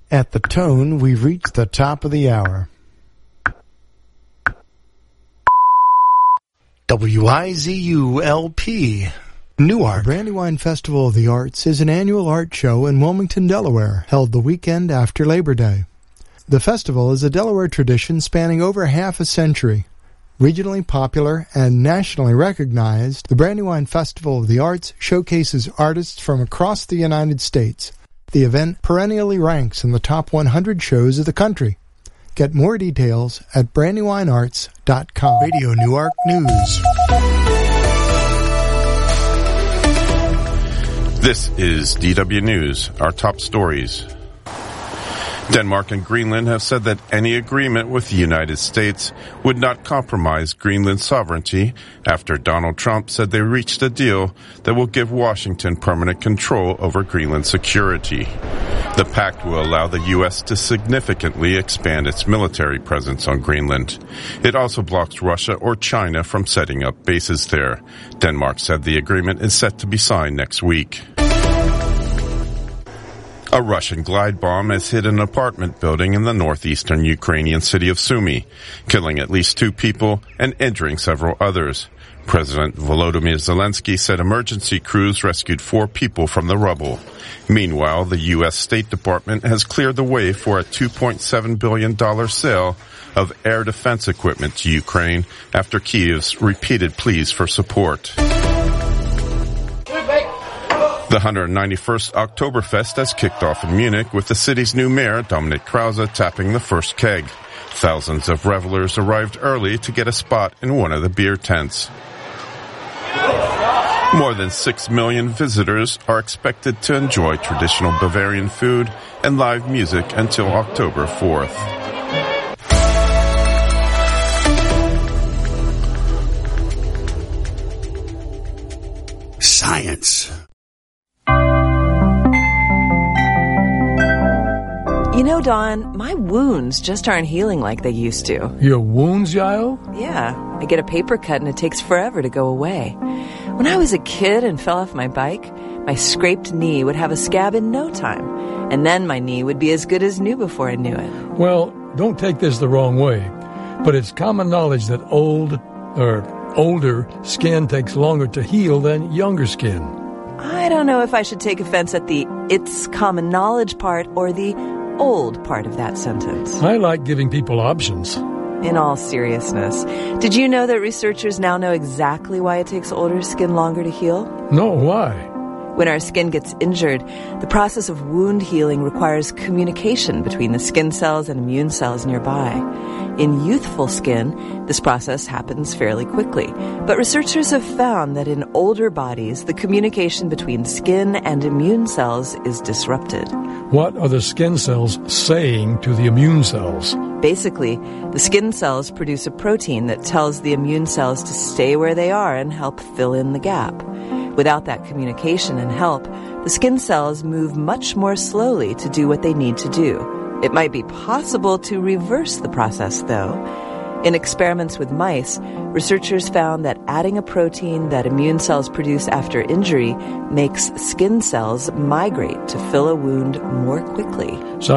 At the tone, we've reached the top of the hour. WIZU-LP Newark. The Brandywine Festival of the Arts is an annual art show in Wilmington, Delaware, held the weekend after Labor Day. The festival is a Delaware tradition spanning over half a century. Regionally popular and nationally recognized, the Brandywine Festival of the Arts showcases artists from across the United States. The event perennially ranks in the top 100 shows of the country. Get more details at brandywinearts.com. Radio Newark News. This is DW News, our top stories. Denmark and Greenland have said that any agreement with the United States would not compromise Greenland's sovereignty after Donald Trump said they reached a deal that will give Washington permanent control over Greenland's security. The pact will allow the U.S. to significantly expand its military presence on Greenland. It also blocks Russia or China from setting up bases there. Denmark said the agreement is set to be signed next week. A Russian glide bomb has hit an apartment building in the northeastern Ukrainian city of Sumy, killing at least 2 people and injuring several others. President Volodymyr Zelensky said emergency crews rescued 4 people from the rubble. Meanwhile, the U.S. State Department has cleared the way for a $2.7 billion sale of air defense equipment to Ukraine after Kyiv's repeated pleas for support. The 191st Oktoberfest has kicked off in Munich with the city's new mayor, Dominic Krause, tapping the first keg. Thousands of revelers arrived early to get a spot in one of the beer tents. More than 6 million visitors are expected to enjoy traditional Bavarian food and live music until October 4th. Science. You know, Don, my wounds just aren't healing like they used to. Your wounds, Yael? Yeah, I get a paper cut and it takes forever to go away. When I was a kid and fell off my bike, my scraped knee would have a scab in no time. And then my knee would be as good as new before I knew it. Well, don't take this the wrong way, but it's common knowledge that older skin takes longer to heal than younger skin. I don't know if I should take offense at the "it's common knowledge" part or the old part of that sentence. I like giving people options. In all seriousness, did you know that researchers now know exactly why it takes older skin longer to heal? No, why? When our skin gets injured, the process of wound healing requires communication between the skin cells and immune cells nearby. In youthful skin, this process happens fairly quickly, but researchers have found that in older bodies, the communication between skin and immune cells is disrupted. What are the skin cells saying to the immune cells? Basically, the skin cells produce a protein that tells the immune cells to stay where they are and help fill in the gap. Without that communication and help, the skin cells move much more slowly to do what they need to do. It might be possible to reverse the process, though. In experiments with mice, researchers found that adding a protein that immune cells produce after injury makes skin cells migrate to fill a wound more quickly.